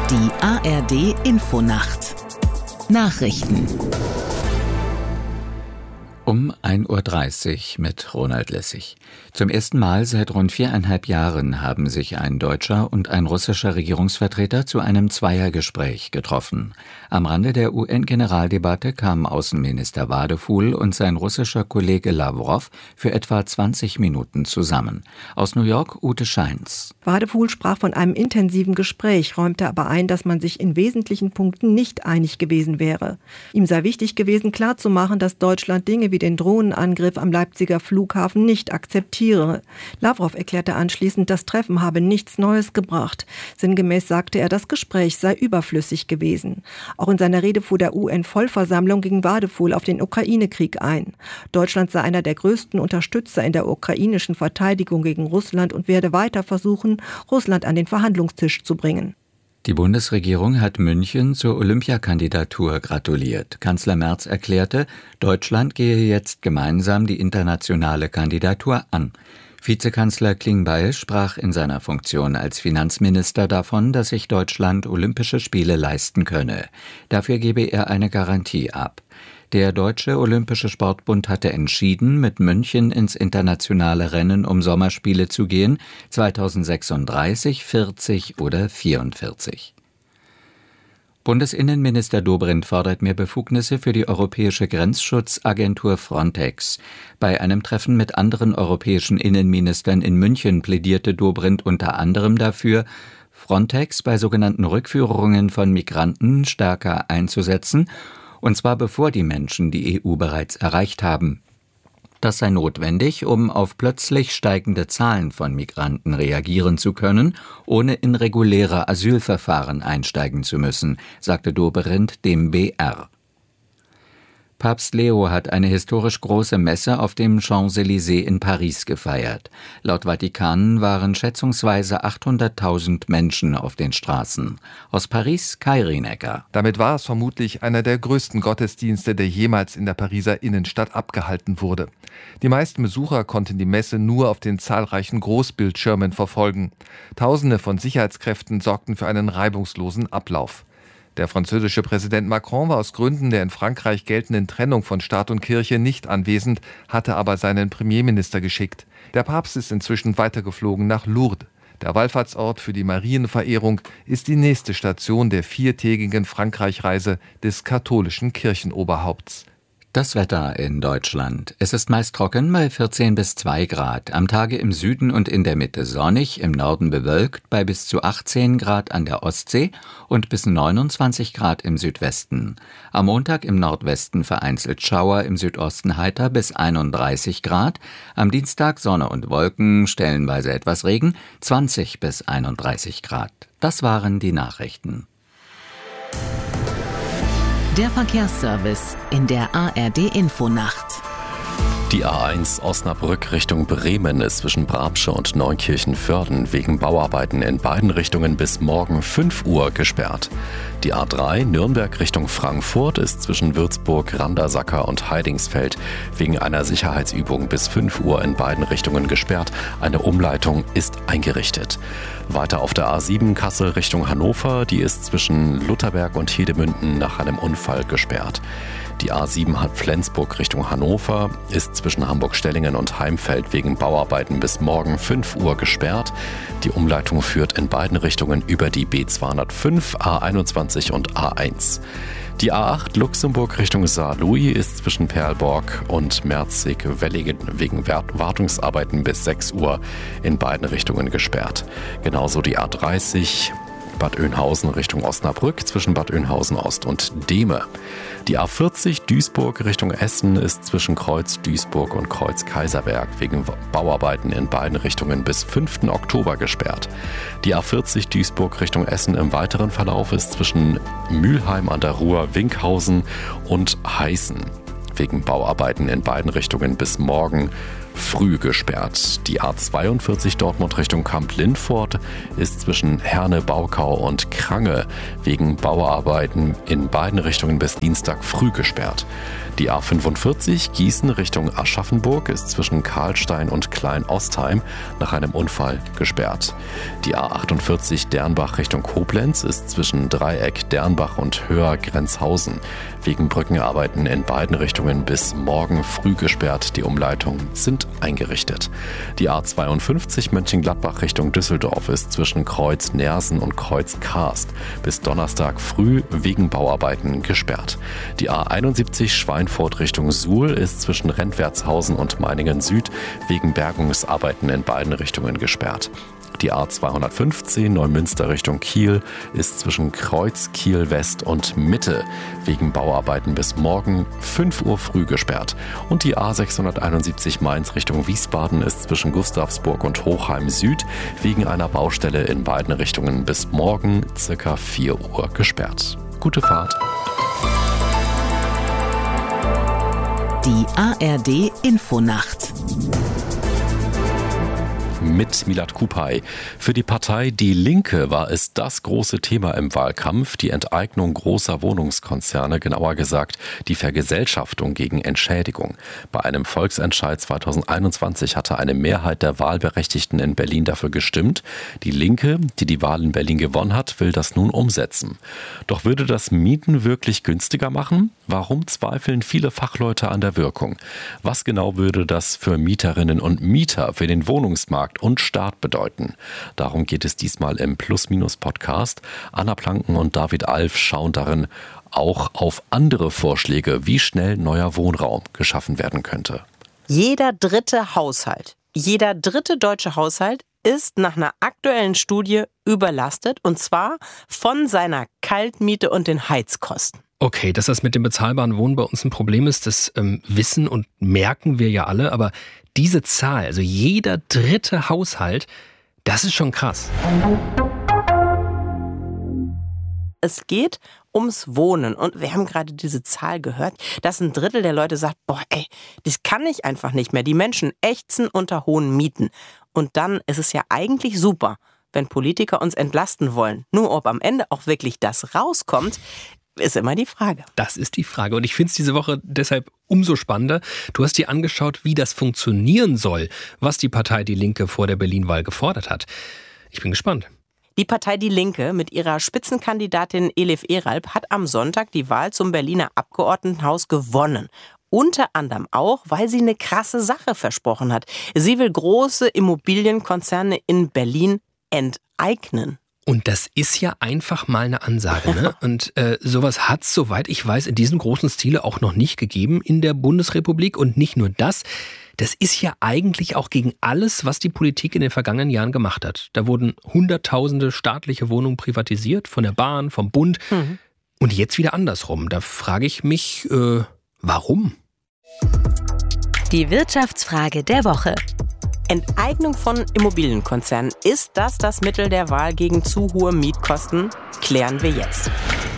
Die ARD Infonacht Nachrichten Um 1:30 Uhr mit Ronald Lessig. Zum ersten Mal seit rund 4,5 Jahren haben sich ein deutscher und ein russischer Regierungsvertreter zu einem Zweiergespräch getroffen. Am Rande der UN-Generaldebatte kamen Außenminister Wadephul und sein russischer Kollege Lawrow für etwa 20 Minuten zusammen. Aus New York Ute Scheins. Wadephul sprach von einem intensiven Gespräch, räumte aber ein, dass man sich in wesentlichen Punkten nicht einig gewesen wäre. Ihm sei wichtig gewesen, klarzumachen, dass Deutschland Dinge wie den Drohnenangriff am Leipziger Flughafen nicht akzeptiere. Lawrow erklärte anschließend, das Treffen habe nichts Neues gebracht. Sinngemäß sagte er, das Gespräch sei überflüssig gewesen. Auch in seiner Rede vor der UN-Vollversammlung ging Wadephul auf den Ukraine-Krieg ein. Deutschland sei einer der größten Unterstützer in der ukrainischen Verteidigung gegen Russland und werde weiter versuchen, Russland an den Verhandlungstisch zu bringen. Die Bundesregierung hat München zur Olympiakandidatur gratuliert. Kanzler Merz erklärte, Deutschland gehe jetzt gemeinsam die internationale Kandidatur an. Vizekanzler Klingbeil sprach in seiner Funktion als Finanzminister davon, dass sich Deutschland Olympische Spiele leisten könne. Dafür gebe er eine Garantie ab. Der Deutsche Olympische Sportbund hatte entschieden, mit München ins internationale Rennen um Sommerspiele zu gehen, 2036, 40 oder 44. Bundesinnenminister Dobrindt fordert mehr Befugnisse für die europäische Grenzschutzagentur Frontex. Bei einem Treffen mit anderen europäischen Innenministern in München plädierte Dobrindt unter anderem dafür, Frontex bei sogenannten Rückführungen von Migranten stärker einzusetzen, und zwar bevor die Menschen die EU bereits erreicht haben. Das sei notwendig, um auf plötzlich steigende Zahlen von Migranten reagieren zu können, ohne in reguläre Asylverfahren einsteigen zu müssen, sagte Dobrindt dem BR. Papst Leo hat eine historisch große Messe auf dem Champs-Élysées in Paris gefeiert. Laut Vatikan waren schätzungsweise 800.000 Menschen auf den Straßen. Aus Paris, Kai Rienecker. Damit war es vermutlich einer der größten Gottesdienste, der jemals in der Pariser Innenstadt abgehalten wurde. Die meisten Besucher konnten die Messe nur auf den zahlreichen Großbildschirmen verfolgen. Tausende von Sicherheitskräften sorgten für einen reibungslosen Ablauf. Der französische Präsident Macron war aus Gründen der in Frankreich geltenden Trennung von Staat und Kirche nicht anwesend, hatte aber seinen Premierminister geschickt. Der Papst ist inzwischen weitergeflogen nach Lourdes. Der Wallfahrtsort für die Marienverehrung ist die nächste Station der 4-tägigen Frankreich-Reise des katholischen Kirchenoberhaupts. Das Wetter in Deutschland. Es ist meist trocken bei 14 bis 2 Grad. Am Tage im Süden und in der Mitte sonnig, im Norden bewölkt bei bis zu 18 Grad an der Ostsee und bis 29 Grad im Südwesten. Am Montag im Nordwesten vereinzelt Schauer, im Südosten heiter bis 31 Grad. Am Dienstag Sonne und Wolken, stellenweise etwas Regen, 20 bis 31 Grad. Das waren die Nachrichten. Der Verkehrsservice in der ARD Infonacht. Die A1 Osnabrück Richtung Bremen ist zwischen Bramsche und Neukirchen-Vörden wegen Bauarbeiten in beiden Richtungen bis morgen 5 Uhr gesperrt. Die A3 Nürnberg Richtung Frankfurt ist zwischen Würzburg, Randersacker und Heidingsfeld wegen einer Sicherheitsübung bis 5 Uhr in beiden Richtungen gesperrt. Eine Umleitung ist eingerichtet. Weiter auf der A7 Kassel Richtung Hannover, die ist zwischen Lutherberg und Hedemünden nach einem Unfall gesperrt. Die A7 hat Flensburg Richtung Hannover, ist zwischen Hamburg-Stellingen und Heimfeld wegen Bauarbeiten bis morgen 5 Uhr gesperrt. Die Umleitung führt in beiden Richtungen über die B205, A21 und A1. Die A8 Luxemburg Richtung Saarlouis ist zwischen Perlborg und Merzig-Welligen wegen Wartungsarbeiten bis 6 Uhr in beiden Richtungen gesperrt. Genauso die A30 Bad Oeynhausen Richtung Osnabrück zwischen Bad Oeynhausen Ost und Dehme. Die A40 Duisburg Richtung Essen ist zwischen Kreuz Duisburg und Kreuz Kaiserberg wegen Bauarbeiten in beiden Richtungen bis 5. Oktober gesperrt. Die A40 Duisburg Richtung Essen im weiteren Verlauf ist zwischen Mülheim an der Ruhr, Winkhausen und Heißen wegen Bauarbeiten in beiden Richtungen bis morgen früh gesperrt. Die A42 Dortmund Richtung Kamp-Lindfort ist zwischen Herne-Baukau und Krange wegen Bauarbeiten in beiden Richtungen bis Dienstag früh gesperrt. Die A45 Gießen Richtung Aschaffenburg ist zwischen Karlstein und Klein-Ostheim nach einem Unfall gesperrt. Die A48 Dernbach Richtung Koblenz ist zwischen Dreieck Dernbach und Höher-Grenzhausen wegen Brückenarbeiten in beiden Richtungen bis morgen früh gesperrt. Die Umleitungen sind eingerichtet. Die A52 Mönchengladbach Richtung Düsseldorf ist zwischen Kreuz Nersen und Kreuz Karst bis Donnerstag früh wegen Bauarbeiten gesperrt. Die A71 Schweinfurt Richtung Suhl ist zwischen Rentwertshausen und Meiningen Süd wegen Bergungsarbeiten in beiden Richtungen gesperrt. Die A215 Neumünster Richtung Kiel ist zwischen Kreuz Kiel West und Mitte wegen Bauarbeiten bis morgen 5 Uhr früh gesperrt. Und die A671 Mainz Richtung Wiesbaden ist zwischen Gustavsburg und Hochheim Süd wegen einer Baustelle in beiden Richtungen bis morgen ca. 4 Uhr gesperrt. Gute Fahrt. Die ARD Infonacht mit Milad Kupay. Für die Partei Die Linke war es das große Thema im Wahlkampf, die Enteignung großer Wohnungskonzerne, genauer gesagt die Vergesellschaftung gegen Entschädigung. Bei einem Volksentscheid 2021 hatte eine Mehrheit der Wahlberechtigten in Berlin dafür gestimmt. Die Linke, die die Wahl in Berlin gewonnen hat, will das nun umsetzen. Doch würde das Mieten wirklich günstiger machen? Warum zweifeln viele Fachleute an der Wirkung? Was genau würde das für Mieterinnen und Mieter, für den Wohnungsmarkt und Staat bedeuten? Darum geht es diesmal im Plus-Minus-Podcast. Anna Planken und David Alf schauen darin auch auf andere Vorschläge, wie schnell neuer Wohnraum geschaffen werden könnte. Jeder dritte deutsche Haushalt ist nach einer aktuellen Studie überlastet, und zwar von seiner Kaltmiete und den Heizkosten. Okay, dass das mit dem bezahlbaren Wohnen bei uns ein Problem ist, das wissen und merken wir ja alle. Aber diese Zahl, also jeder dritte Haushalt, das ist schon krass. Es geht ums Wohnen. Und wir haben gerade diese Zahl gehört, dass ein Drittel der Leute sagt, das kann ich einfach nicht mehr. Die Menschen ächzen unter hohen Mieten. Und dann ist es ja eigentlich super, wenn Politiker uns entlasten wollen. Nur ob am Ende auch wirklich das rauskommt, ist immer die Frage. Das ist die Frage. Und ich finde es diese Woche deshalb umso spannender. Du hast dir angeschaut, wie das funktionieren soll, was die Partei Die Linke vor der Berlin-Wahl gefordert hat. Ich bin gespannt. Die Partei Die Linke mit ihrer Spitzenkandidatin Elif Eralp hat am Sonntag die Wahl zum Berliner Abgeordnetenhaus gewonnen. Unter anderem auch, weil sie eine krasse Sache versprochen hat. Sie will große Immobilienkonzerne in Berlin enteignen. Und das ist ja einfach mal eine Ansage, ne? Und sowas hat es, soweit ich weiß, in diesem großen Stile auch noch nicht gegeben in der Bundesrepublik. Und nicht nur das, das ist ja eigentlich auch gegen alles, was die Politik in den vergangenen Jahren gemacht hat. Da wurden hunderttausende staatliche Wohnungen privatisiert, von der Bahn, vom Bund. Und jetzt wieder andersrum. Da frage ich mich, warum? Die Wirtschaftsfrage der Woche. Enteignung von Immobilienkonzernen. Ist das Mittel der Wahl gegen zu hohe Mietkosten? Klären wir jetzt.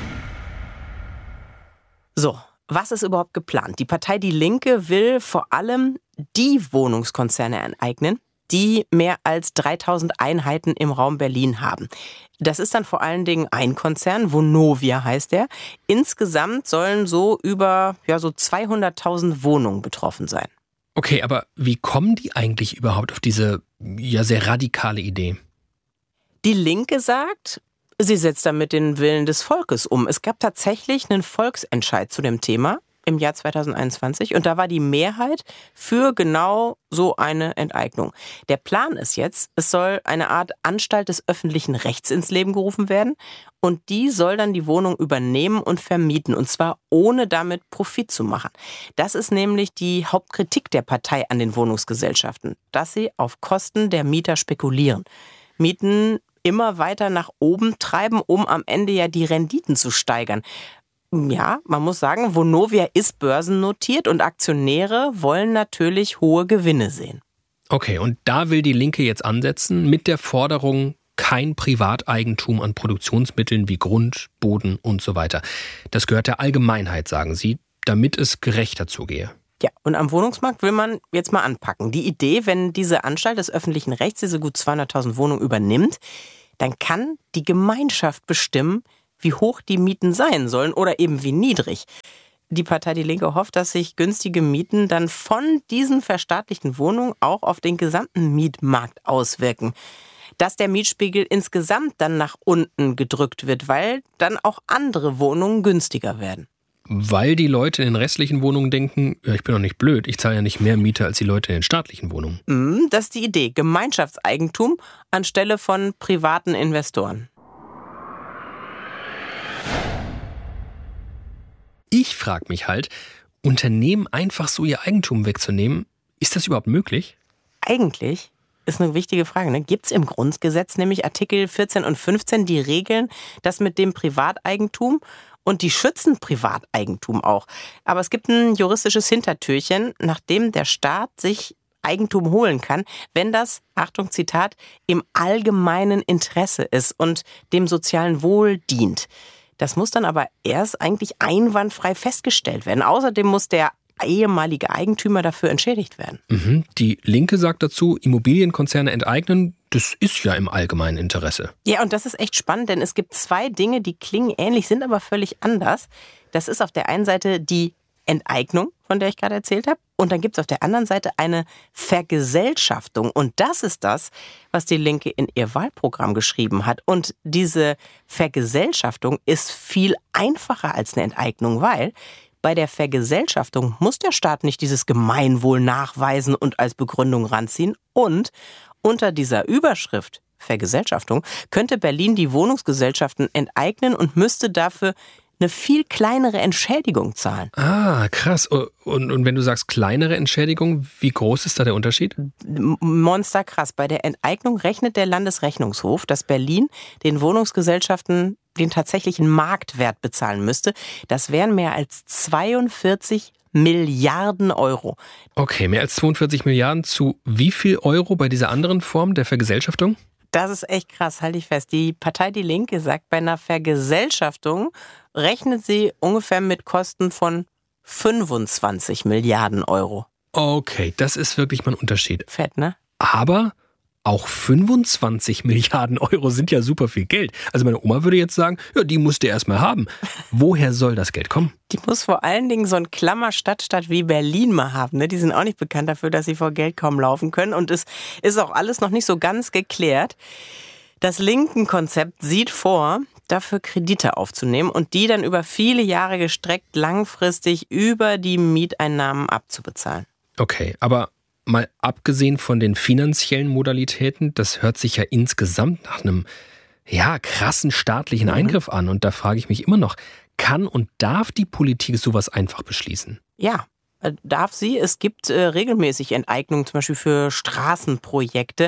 So, was ist überhaupt geplant? Die Partei Die Linke will vor allem die Wohnungskonzerne enteignen, die mehr als 3000 Einheiten im Raum Berlin haben. Das ist dann vor allen Dingen ein Konzern, Vonovia heißt der. Insgesamt sollen so über 200.000 Wohnungen betroffen sein. Okay, aber wie kommen die eigentlich überhaupt auf diese sehr radikale Idee? Die Linke sagt, sie setzt damit den Willen des Volkes um. Es gab tatsächlich einen Volksentscheid zu dem Thema im Jahr 2021 und da war die Mehrheit für genau so eine Enteignung. Der Plan ist jetzt, es soll eine Art Anstalt des öffentlichen Rechts ins Leben gerufen werden und die soll dann die Wohnung übernehmen und vermieten und zwar ohne damit Profit zu machen. Das ist nämlich die Hauptkritik der Partei an den Wohnungsgesellschaften, dass sie auf Kosten der Mieter spekulieren. Mieten immer weiter nach oben treiben, um am Ende ja die Renditen zu steigern. Ja, man muss sagen, Vonovia ist börsennotiert und Aktionäre wollen natürlich hohe Gewinne sehen. Okay, und da will die Linke jetzt ansetzen mit der Forderung, kein Privateigentum an Produktionsmitteln wie Grund, Boden und so weiter. Das gehört der Allgemeinheit, sagen Sie, damit es gerechter zugehe. Ja, und am Wohnungsmarkt will man jetzt mal anpacken. Die Idee, wenn diese Anstalt des öffentlichen Rechts diese gut 200.000 Wohnungen übernimmt, dann kann die Gemeinschaft bestimmen, wie hoch die Mieten sein sollen oder eben wie niedrig. Die Partei Die Linke hofft, dass sich günstige Mieten dann von diesen verstaatlichten Wohnungen auch auf den gesamten Mietmarkt auswirken. Dass der Mietspiegel insgesamt dann nach unten gedrückt wird, weil dann auch andere Wohnungen günstiger werden. Weil die Leute in den restlichen Wohnungen denken, ja, ich bin doch nicht blöd, ich zahle ja nicht mehr Miete als die Leute in den staatlichen Wohnungen. Das ist die Idee. Gemeinschaftseigentum anstelle von privaten Investoren. Ich frage mich halt, Unternehmen einfach so ihr Eigentum wegzunehmen, ist das überhaupt möglich? Eigentlich ist eine wichtige Frage. Ne? Gibt es im Grundgesetz nämlich Artikel 14 und 15, die regeln das mit dem Privateigentum und die schützen Privateigentum auch. Aber es gibt ein juristisches Hintertürchen, nachdem der Staat sich Eigentum holen kann, wenn das, Achtung, Zitat, im allgemeinen Interesse ist und dem sozialen Wohl dient. Das muss dann aber erst eigentlich einwandfrei festgestellt werden. Außerdem muss der ehemalige Eigentümer dafür entschädigt werden. Die Linke sagt dazu, Immobilienkonzerne enteignen, das ist ja im allgemeinen Interesse. Ja, und das ist echt spannend, denn es gibt zwei Dinge, die klingen ähnlich, sind aber völlig anders. Das ist auf der einen Seite die Enteignung, von der ich gerade erzählt habe. Und dann gibt es auf der anderen Seite eine Vergesellschaftung. Und das ist das, was die Linke in ihr Wahlprogramm geschrieben hat. Und diese Vergesellschaftung ist viel einfacher als eine Enteignung, weil bei der Vergesellschaftung muss der Staat nicht dieses Gemeinwohl nachweisen und als Begründung ranziehen. Und unter dieser Überschrift Vergesellschaftung könnte Berlin die Wohnungsgesellschaften enteignen und müsste dafür eine viel kleinere Entschädigung zahlen. Ah, krass. Und wenn du sagst kleinere Entschädigung, wie groß ist da der Unterschied? Monsterkrass. Bei der Enteignung rechnet der Landesrechnungshof, dass Berlin den Wohnungsgesellschaften den tatsächlichen Marktwert bezahlen müsste. Das wären mehr als 42 Milliarden Euro. Okay, mehr als 42 Milliarden zu wie viel Euro bei dieser anderen Form der Vergesellschaftung? Das ist echt krass, halte ich fest. Die Partei Die Linke sagt, bei einer Vergesellschaftung rechnet sie ungefähr mit Kosten von 25 Milliarden Euro. Okay, das ist wirklich mal ein Unterschied. Fett, ne? Aber auch 25 Milliarden Euro sind ja super viel Geld. Also meine Oma würde jetzt sagen, ja, die musst du erstmal haben. Woher soll das Geld kommen? Die muss vor allen Dingen so ein Klammerstadtstaat wie Berlin mal haben. Ne? Die sind auch nicht bekannt dafür, dass sie vor Geld kaum laufen können. Und es ist auch alles noch nicht so ganz geklärt. Das Linken-Konzept sieht vor, dafür Kredite aufzunehmen und die dann über viele Jahre gestreckt langfristig über die Mieteinnahmen abzubezahlen. Okay, aber mal abgesehen von den finanziellen Modalitäten, das hört sich ja insgesamt nach einem krassen staatlichen Eingriff an. Und da frage ich mich immer noch, kann und darf die Politik sowas einfach beschließen? Ja, darf sie. Es gibt regelmäßig Enteignungen, zum Beispiel für Straßenprojekte.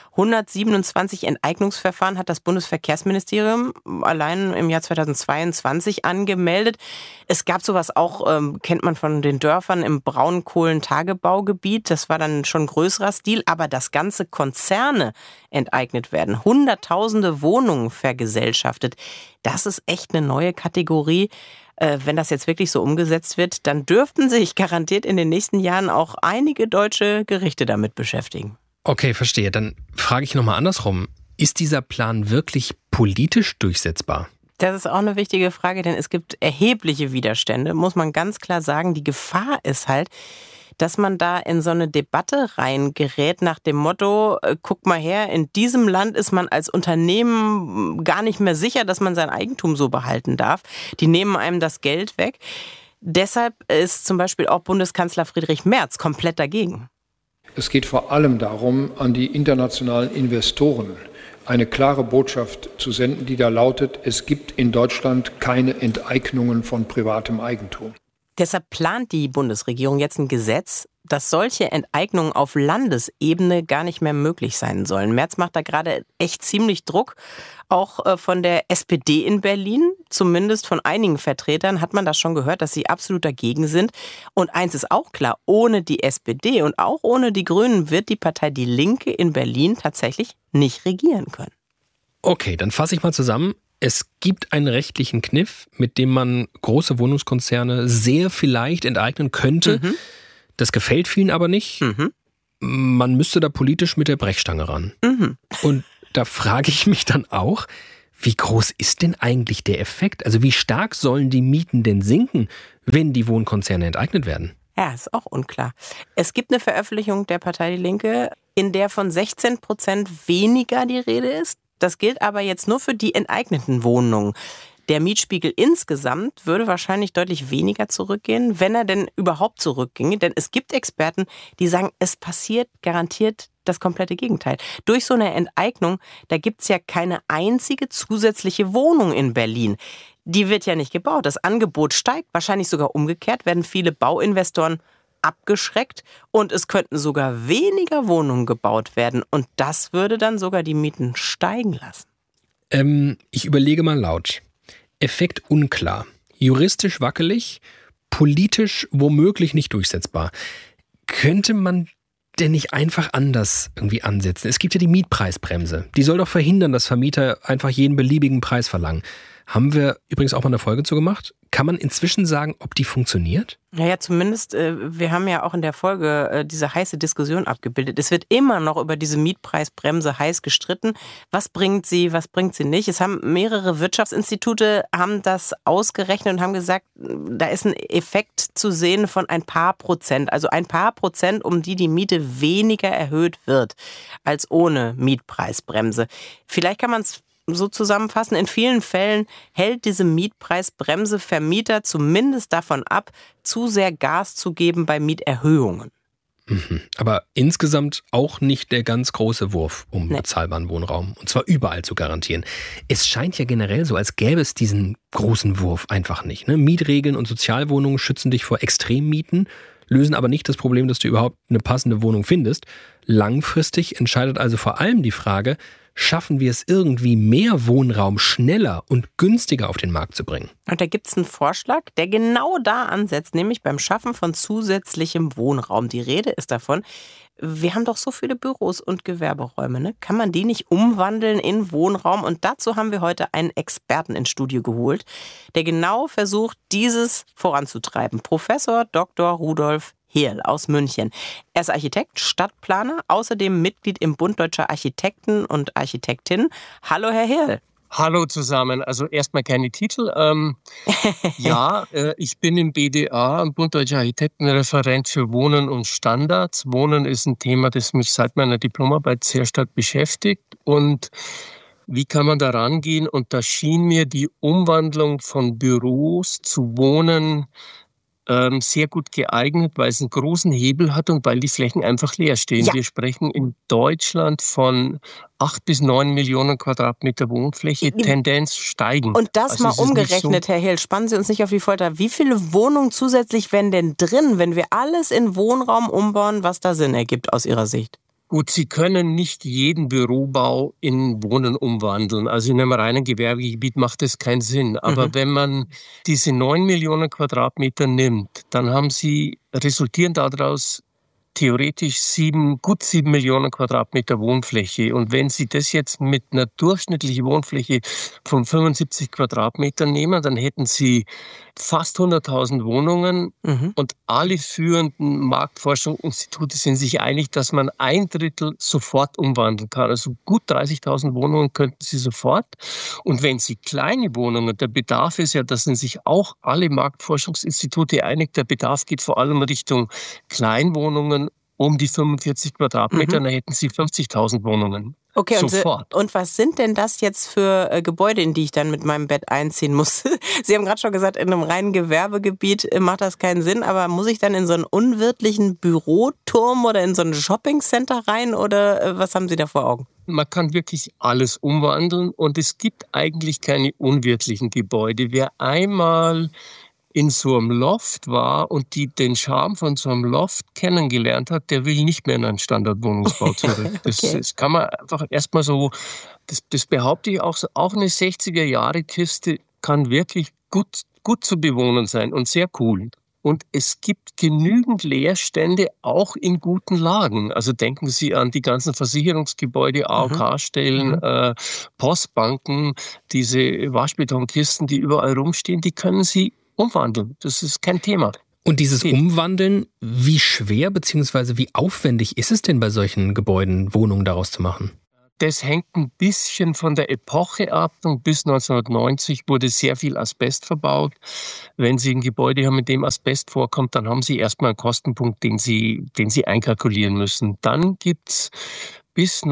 127 Enteignungsverfahren hat das Bundesverkehrsministerium allein im Jahr 2022 angemeldet. Es gab sowas auch, kennt man von den Dörfern im Braunkohlentagebaugebiet. Das war dann schon größerer Stil, aber dass ganze Konzerne enteignet werden, hunderttausende Wohnungen vergesellschaftet, das ist echt eine neue Kategorie. Wenn das jetzt wirklich so umgesetzt wird, dann dürften sich garantiert in den nächsten Jahren auch einige deutsche Gerichte damit beschäftigen. Okay, verstehe. Dann frage ich nochmal andersrum. Ist dieser Plan wirklich politisch durchsetzbar? Das ist auch eine wichtige Frage, denn es gibt erhebliche Widerstände, muss man ganz klar sagen. Die Gefahr ist halt, dass man da in so eine Debatte reingerät nach dem Motto, guck mal her, in diesem Land ist man als Unternehmen gar nicht mehr sicher, dass man sein Eigentum so behalten darf. Die nehmen einem das Geld weg. Deshalb ist zum Beispiel auch Bundeskanzler Friedrich Merz komplett dagegen. Es geht vor allem darum, an die internationalen Investoren eine klare Botschaft zu senden, die da lautet, es gibt in Deutschland keine Enteignungen von privatem Eigentum. Deshalb plant die Bundesregierung jetzt ein Gesetz, dass solche Enteignungen auf Landesebene gar nicht mehr möglich sein sollen. Merz macht da gerade echt ziemlich Druck. Auch von der SPD in Berlin, zumindest von einigen Vertretern, hat man das schon gehört, dass sie absolut dagegen sind. Und eins ist auch klar, ohne die SPD und auch ohne die Grünen wird die Partei Die Linke in Berlin tatsächlich nicht regieren können. Okay, dann fasse ich mal zusammen. Es gibt einen rechtlichen Kniff, mit dem man große Wohnungskonzerne sehr vielleicht enteignen könnte. Das gefällt vielen aber nicht. Man müsste da politisch mit der Brechstange ran. Und da frage ich mich dann auch, wie groß ist denn eigentlich der Effekt? Also wie stark sollen die Mieten denn sinken, wenn die Wohnkonzerne enteignet werden? Ja, ist auch unklar. Es gibt eine Veröffentlichung der Partei Die Linke, in der von 16% weniger die Rede ist. Das gilt aber jetzt nur für die enteigneten Wohnungen. Der Mietspiegel insgesamt würde wahrscheinlich deutlich weniger zurückgehen, wenn er denn überhaupt zurückginge. Denn es gibt Experten, die sagen, es passiert garantiert das komplette Gegenteil. Durch so eine Enteignung, da gibt's ja keine einzige zusätzliche Wohnung in Berlin. Die wird ja nicht gebaut. Das Angebot steigt, wahrscheinlich sogar umgekehrt, werden viele Bauinvestoren abgeschreckt und es könnten sogar weniger Wohnungen gebaut werden. Und das würde dann sogar die Mieten steigen lassen. Ich überlege mal laut. Effekt unklar, juristisch wackelig, politisch womöglich nicht durchsetzbar. Könnte man denn nicht einfach anders irgendwie ansetzen? Es gibt ja die Mietpreisbremse. Die soll doch verhindern, dass Vermieter einfach jeden beliebigen Preis verlangen. Haben wir übrigens auch mal eine Folge zu gemacht. Kann man inzwischen sagen, ob die funktioniert? Naja, zumindest, wir haben ja auch in der Folge diese heiße Diskussion abgebildet. Es wird immer noch über diese Mietpreisbremse heiß gestritten. Was bringt sie nicht? Es haben mehrere Wirtschaftsinstitute haben das ausgerechnet und haben gesagt, da ist ein Effekt zu sehen von ein paar Prozent. Also ein paar Prozent, um die Miete weniger erhöht wird als ohne Mietpreisbremse. Vielleicht kann man es so zusammenfassen, in vielen Fällen hält diese Mietpreisbremse Vermieter zumindest davon ab, zu sehr Gas zu geben bei Mieterhöhungen. Aber insgesamt auch nicht der ganz große Wurf, um bezahlbaren Wohnraum, und zwar überall zu garantieren. Es scheint ja generell so, als gäbe es diesen großen Wurf einfach nicht. Ne? Mietregeln und Sozialwohnungen schützen dich vor Extremmieten, lösen aber nicht das Problem, dass du überhaupt eine passende Wohnung findest. Langfristig entscheidet also vor allem die Frage, schaffen wir es irgendwie, mehr Wohnraum schneller und günstiger auf den Markt zu bringen? Und da gibt es einen Vorschlag, der genau da ansetzt, nämlich beim Schaffen von zusätzlichem Wohnraum. Die Rede ist davon, wir haben doch so viele Büros und Gewerberäume, ne? Kann man die nicht umwandeln in Wohnraum? Und dazu haben wir heute einen Experten ins Studio geholt, der genau versucht, dieses voranzutreiben. Professor Dr. Rudolf Heerl aus München. Er ist Architekt, Stadtplaner, außerdem Mitglied im Bund Deutscher Architekten und Architektinnen. Hallo, Herr Heerl. Hallo zusammen. Also erstmal keine Titel. Ich bin im BDA, im Bund Deutscher Architekten, Referent für Wohnen und Standards. Wohnen ist ein Thema, das mich seit meiner Diplomarbeit sehr stark beschäftigt. Und wie kann man da rangehen? Und da schien mir die Umwandlung von Büros zu Wohnen sehr gut geeignet, weil es einen großen Hebel hat und weil die Flächen einfach leer stehen. Ja. Wir sprechen in Deutschland von 8 bis 9 Millionen Quadratmeter Wohnfläche, Tendenz steigen. Und das also mal umgerechnet, Herr Heerl, spannen Sie uns nicht auf die Folter. Wie viele Wohnungen zusätzlich wären denn drin, wenn wir alles in Wohnraum umbauen, was da Sinn ergibt aus Ihrer Sicht? Gut, Sie können nicht jeden Bürobau in Wohnen umwandeln. Also in einem reinen Gewerbegebiet macht das keinen Sinn. Aber wenn man diese 9 Millionen Quadratmeter nimmt, dann resultieren daraus theoretisch gut 7 Millionen Quadratmeter Wohnfläche. Und wenn Sie das jetzt mit einer durchschnittlichen Wohnfläche von 75 Quadratmetern nehmen, dann hätten Sie fast 100.000 Wohnungen. Und alle führenden Marktforschungsinstitute sind sich einig, dass man 1/3 sofort umwandeln kann. Also gut 30.000 Wohnungen könnten Sie sofort. Und wenn Sie kleine Wohnungen, der Bedarf ist ja, da sind sich auch alle Marktforschungsinstitute einig, der Bedarf geht vor allem Richtung Kleinwohnungen um die 45 Quadratmeter, dann hätten Sie 50.000 Wohnungen. Okay, sofort. Und was sind denn das jetzt für Gebäude, in die ich dann mit meinem Bett einziehen muss? Sie haben gerade schon gesagt, in einem reinen Gewerbegebiet macht das keinen Sinn, aber muss ich dann in so einen unwirtlichen Büroturm oder in so ein Shoppingcenter rein oder was haben Sie da vor Augen? Man kann wirklich alles umwandeln und es gibt eigentlich keine unwirtlichen Gebäude. Wer einmal in so einem Loft war und den Charme von so einem Loft kennengelernt hat, der will nicht mehr in einen Standardwohnungsbau zurück. Das kann man einfach erstmal so, das behaupte ich auch so, auch eine 60er-Jahre-Kiste kann wirklich gut zu bewohnen sein und sehr cool. Und es gibt genügend Leerstände auch in guten Lagen. Also denken Sie an die ganzen Versicherungsgebäude, AOK-Stellen, Postbanken, diese Waschbetonkisten, die überall rumstehen, die können Sie umwandeln. Das ist kein Thema. Und dieses Umwandeln, wie schwer bzw. wie aufwendig ist es denn bei solchen Gebäuden, Wohnungen daraus zu machen? Das hängt ein bisschen von der Epoche ab. Und bis 1990 wurde sehr viel Asbest verbaut. Wenn Sie ein Gebäude haben, in dem Asbest vorkommt, dann haben Sie erstmal einen Kostenpunkt, den Sie einkalkulieren müssen. Dann gibt's bis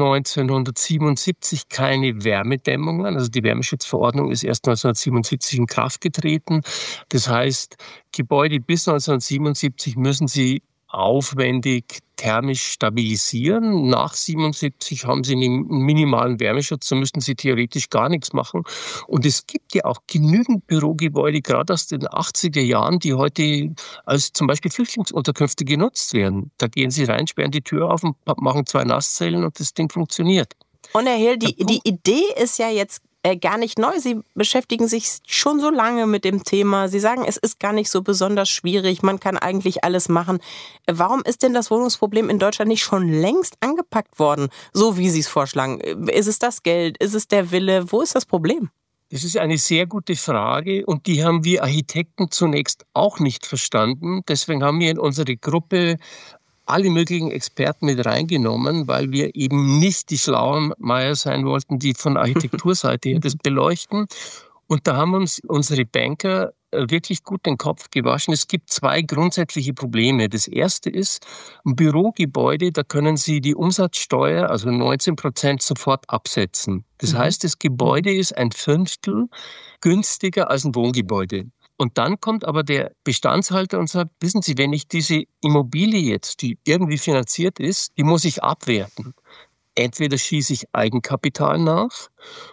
1977 keine Wärmedämmungen. Also die Wärmeschutzverordnung ist erst 1977 in Kraft getreten. Das heißt, Gebäude bis 1977 müssen Sie aufwendig thermisch stabilisieren. Nach 77 haben Sie einen minimalen Wärmeschutz, da müssten Sie theoretisch gar nichts machen. Und es gibt ja auch genügend Bürogebäude, gerade aus den 80er Jahren, die heute als zum Beispiel Flüchtlingsunterkünfte genutzt werden. Da gehen Sie rein, sperren die Tür auf und machen 2 Nasszellen und das Ding funktioniert. Und Herr Hehl, die Idee ist ja jetzt gar nicht neu. Sie beschäftigen sich schon so lange mit dem Thema. Sie sagen, es ist gar nicht so besonders schwierig. Man kann eigentlich alles machen. Warum ist denn das Wohnungsproblem in Deutschland nicht schon längst angepackt worden, so wie Sie es vorschlagen? Ist es das Geld? Ist es der Wille? Wo ist das Problem? Das ist eine sehr gute Frage und die haben wir Architekten zunächst auch nicht verstanden. Deswegen haben wir in unsere Gruppe alle möglichen Experten mit reingenommen, weil wir eben nicht die schlauen Meier sein wollten, die von Architekturseite her das beleuchten. Und da haben uns unsere Banker wirklich gut den Kopf gewaschen. Es gibt 2 grundsätzliche Probleme. Das erste ist, ein Bürogebäude, da können Sie die Umsatzsteuer, also 19%, sofort absetzen. Das heißt, das Gebäude ist 1/5 günstiger als ein Wohngebäude. Und dann kommt aber der Bestandshalter und sagt, wissen Sie, wenn ich diese Immobilie jetzt, die irgendwie finanziert ist, die muss ich abwerten. Entweder schieße ich Eigenkapital nach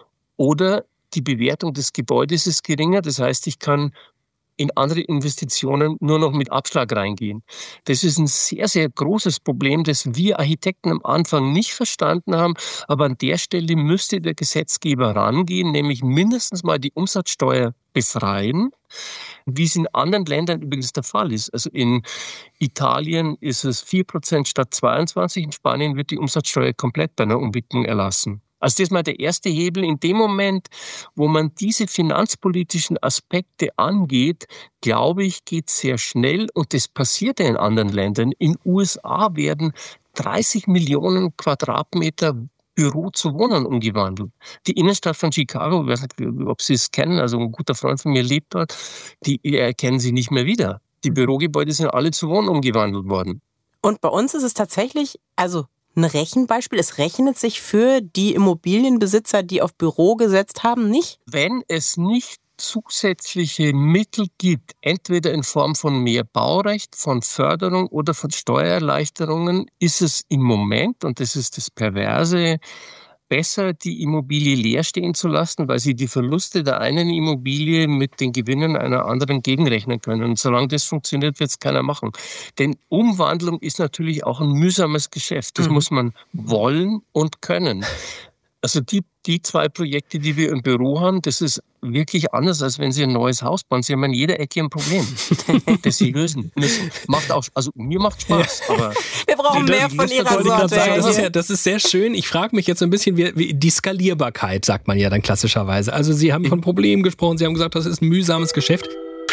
oder die Bewertung des Gebäudes ist geringer. Das heißt, ich kann in andere Investitionen nur noch mit Abschlag reingehen. Das ist ein sehr, sehr großes Problem, das wir Architekten am Anfang nicht verstanden haben. Aber an der Stelle müsste der Gesetzgeber rangehen, nämlich mindestens mal die Umsatzsteuer befreien, wie es in anderen Ländern übrigens der Fall ist. Also in Italien ist es 4% statt 22%. In Spanien wird die Umsatzsteuer komplett bei einer Umwidmung erlassen. Also das ist mal der erste Hebel. In dem Moment, wo man diese finanzpolitischen Aspekte angeht, glaube ich, geht es sehr schnell. Und das passiert ja in anderen Ländern. In USA werden 30 Millionen Quadratmeter Büro zu Wohnern umgewandelt. Die Innenstadt von Chicago, ich weiß nicht, ob Sie es kennen, also ein guter Freund von mir lebt dort, die erkennen Sie nicht mehr wieder. Die Bürogebäude sind alle zu Wohnen umgewandelt worden. Und bei uns ist es tatsächlich, also ein Rechenbeispiel, es rechnet sich für die Immobilienbesitzer, die auf Büro gesetzt haben, nicht? Wenn es nicht zusätzliche Mittel gibt, entweder in Form von mehr Baurecht, von Förderung oder von Steuererleichterungen, ist es im Moment, und das ist das Perverse, besser, die Immobilie leer stehen zu lassen, weil sie die Verluste der einen Immobilie mit den Gewinnen einer anderen gegenrechnen können. Und solange das funktioniert, wird es keiner machen. Denn Umwandlung ist natürlich auch ein mühsames Geschäft. Das muss man wollen und können. Also die 2 Projekte, die wir im Büro haben, das ist wirklich anders, als wenn Sie ein neues Haus bauen. Sie haben an jeder Ecke ein Problem, das Sie lösen müssen. Macht auch, also mir macht Spaß. Aber wir brauchen mehr von Ihrer Sorte. Das ist sehr schön. Ich frage mich jetzt so ein bisschen, wie die Skalierbarkeit, sagt man ja dann klassischerweise. Also Sie haben von Problemen gesprochen, Sie haben gesagt, das ist ein mühsames Geschäft.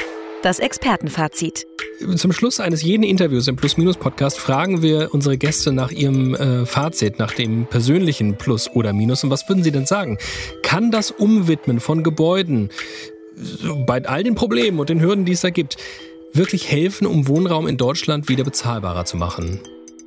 Das Expertenfazit. Zum Schluss eines jeden Interviews im Plus-Minus-Podcast fragen wir unsere Gäste nach ihrem Fazit, nach dem persönlichen Plus oder Minus. Und was würden Sie denn sagen? Kann das Umwidmen von Gebäuden bei all den Problemen und den Hürden, die es da gibt, wirklich helfen, um Wohnraum in Deutschland wieder bezahlbarer zu machen?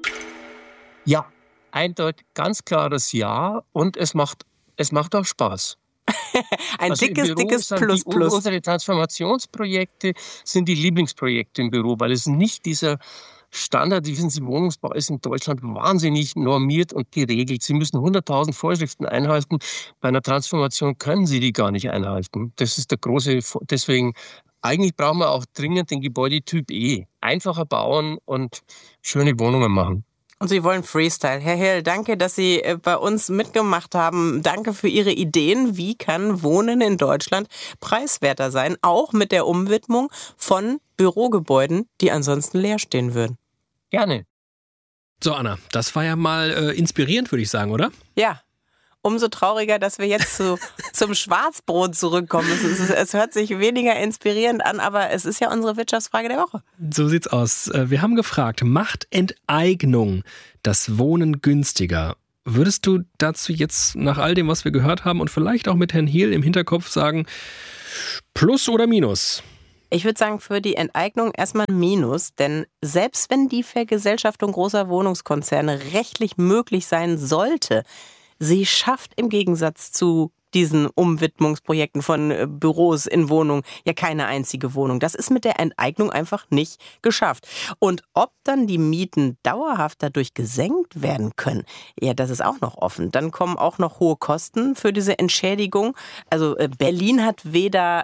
Ja, eindeutig, ganz klares Ja. Und es macht auch Spaß. Ein also dickes Plus. Unsere Transformationsprojekte sind die Lieblingsprojekte im Büro, weil es nicht dieser Standard, wie Sie, Wohnungsbau ist in Deutschland wahnsinnig normiert und geregelt. Sie müssen 100.000 Vorschriften einhalten. Bei einer Transformation können Sie die gar nicht einhalten. Das ist der große, deswegen, eigentlich brauchen wir auch dringend den Gebäudetyp E. Einfacher bauen und schöne Wohnungen machen. Und Sie wollen Freestyle. Herr Hehl, danke, dass Sie bei uns mitgemacht haben. Danke für Ihre Ideen. Wie kann Wohnen in Deutschland preiswerter sein? Auch mit der Umwidmung von Bürogebäuden, die ansonsten leer stehen würden. Gerne. So, Anna, das war ja mal inspirierend, würde ich sagen, oder? Ja. umso trauriger, dass wir jetzt zum Schwarzbrot zurückkommen. Es hört sich weniger inspirierend an, aber es ist ja unsere Wirtschaftsfrage der Woche. So sieht's aus. Wir haben gefragt, macht Enteignung das Wohnen günstiger? Würdest du dazu jetzt nach all dem, was wir gehört haben und vielleicht auch mit Herrn Hiel im Hinterkopf sagen, Plus oder Minus? Ich würde sagen, für die Enteignung erstmal ein Minus, denn selbst wenn die Vergesellschaftung großer Wohnungskonzerne rechtlich möglich sein sollte, sie schafft im Gegensatz zu diesen Umwidmungsprojekten von Büros in Wohnungen ja keine einzige Wohnung. Das ist mit der Enteignung einfach nicht geschafft. Und ob dann die Mieten dauerhaft dadurch gesenkt werden können, ja, das ist auch noch offen. Dann kommen auch noch hohe Kosten für diese Entschädigung. Also Berlin hat weder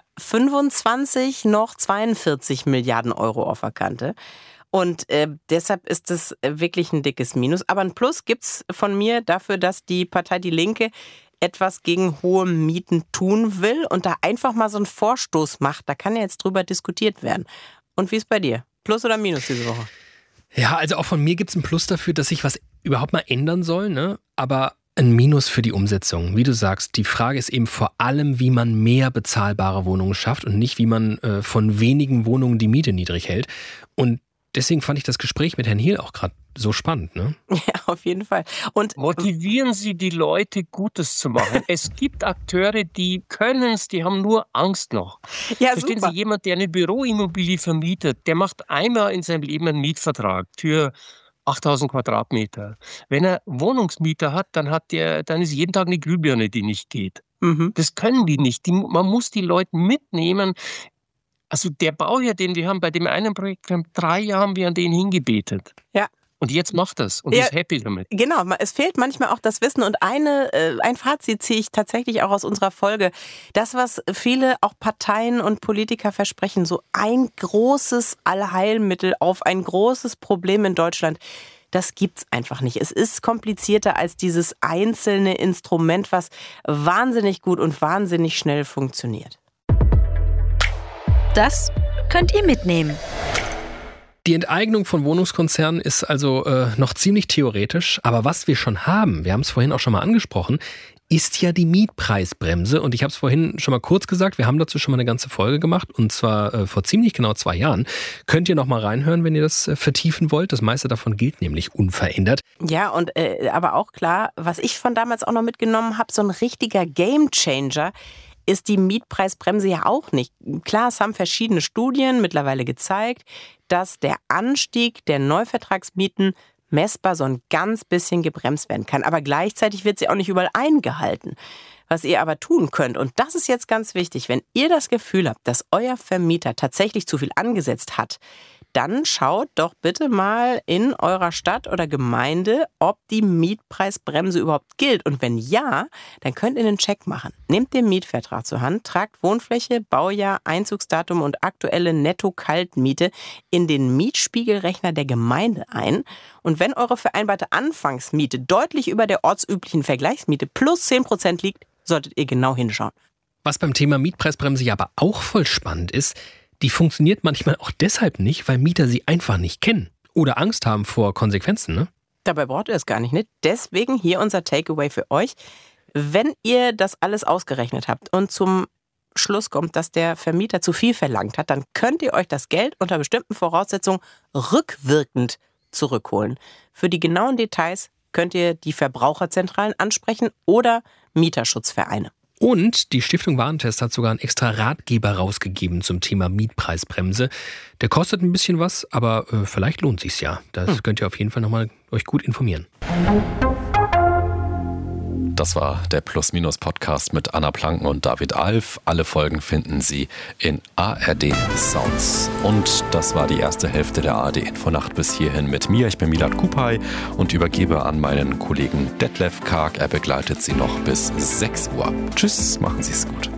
25 noch 42 Milliarden Euro auf der Kante. Und deshalb ist es wirklich ein dickes Minus. Aber ein Plus gibt's von mir dafür, dass die Partei Die Linke etwas gegen hohe Mieten tun will und da einfach mal so einen Vorstoß macht. Da kann ja jetzt drüber diskutiert werden. Und wie ist bei dir? Plus oder Minus diese Woche? Ja, also auch von mir gibt es ein Plus dafür, dass sich was überhaupt mal ändern soll, ne? Aber ein Minus für die Umsetzung. Wie du sagst, die Frage ist eben vor allem, wie man mehr bezahlbare Wohnungen schafft und nicht, wie man von wenigen Wohnungen die Miete niedrig hält. Und deswegen fand ich das Gespräch mit Herrn Hiel auch gerade so spannend, ne? Ja, auf jeden Fall. Und motivieren Sie die Leute, Gutes zu machen. Es gibt Akteure, die können es, die haben nur Angst noch. Ja, verstehen super. Sie, jemand, der eine Büroimmobilie vermietet, der macht einmal in seinem Leben einen Mietvertrag für 8.000 Quadratmeter. Wenn er Wohnungsmieter hat, dann ist jeden Tag eine Glühbirne, die nicht geht. Mhm. Das können die nicht. Man muss die Leute mitnehmen. Also der Bauherr, den wir haben bei dem einen Projekt, 3 Jahre haben wir an den hingebetet. Ja. Und jetzt macht das und Ja, ist happy damit. Genau, es fehlt manchmal auch das Wissen und ein Fazit ziehe ich tatsächlich auch aus unserer Folge. Das, was viele auch Parteien und Politiker versprechen, so ein großes Allheilmittel auf ein großes Problem in Deutschland, das gibt's einfach nicht. Es ist komplizierter als dieses einzelne Instrument, was wahnsinnig gut und wahnsinnig schnell funktioniert. Das könnt ihr mitnehmen. Die Enteignung von Wohnungskonzernen ist also noch ziemlich theoretisch. Aber was wir schon haben, wir haben es vorhin auch schon mal angesprochen, ist ja die Mietpreisbremse. Und ich habe es vorhin schon mal kurz gesagt, wir haben dazu schon mal eine ganze Folge gemacht. Und zwar vor ziemlich genau 2 Jahren. Könnt ihr noch mal reinhören, wenn ihr das vertiefen wollt. Das meiste davon gilt nämlich unverändert. Ja, und aber auch klar, was ich von damals auch noch mitgenommen habe, so ein richtiger Gamechanger ist die Mietpreisbremse ja auch nicht. Klar, es haben verschiedene Studien mittlerweile gezeigt, dass der Anstieg der Neuvertragsmieten messbar so ein ganz bisschen gebremst werden kann. Aber gleichzeitig wird sie auch nicht überall eingehalten. Was ihr aber tun könnt, und das ist jetzt ganz wichtig, wenn ihr das Gefühl habt, dass euer Vermieter tatsächlich zu viel angesetzt hat, dann schaut doch bitte mal in eurer Stadt oder Gemeinde, ob die Mietpreisbremse überhaupt gilt. Und wenn ja, dann könnt ihr einen Check machen. Nehmt den Mietvertrag zur Hand, tragt Wohnfläche, Baujahr, Einzugsdatum und aktuelle Netto-Kaltmiete in den Mietspiegelrechner der Gemeinde ein. Und wenn eure vereinbarte Anfangsmiete deutlich über der ortsüblichen Vergleichsmiete plus 10% liegt, solltet ihr genau hinschauen. Was beim Thema Mietpreisbremse ja aber auch voll spannend ist, die funktioniert manchmal auch deshalb nicht, weil Mieter sie einfach nicht kennen oder Angst haben vor Konsequenzen, ne? Dabei braucht ihr es gar nicht, ne? Deswegen hier unser Takeaway für euch. Wenn ihr das alles ausgerechnet habt und zum Schluss kommt, dass der Vermieter zu viel verlangt hat, dann könnt ihr euch das Geld unter bestimmten Voraussetzungen rückwirkend zurückholen. Für die genauen Details könnt ihr die Verbraucherzentralen ansprechen oder Mieterschutzvereine. Und die Stiftung Warentest hat sogar einen extra Ratgeber rausgegeben zum Thema Mietpreisbremse. Der kostet ein bisschen was, aber vielleicht lohnt sich's ja. Das könnt ihr auf jeden Fall nochmal euch gut informieren. Das war der Plus-Minus-Podcast mit Anna Planken und David Alf. Alle Folgen finden Sie in ARD Sounds. Und das war die erste Hälfte der ARD Infonacht bis hierhin mit mir. Ich bin Milad Kupay und übergebe an meinen Kollegen Detlef Karg. Er begleitet Sie noch bis 6 Uhr. Tschüss, machen Sie es gut.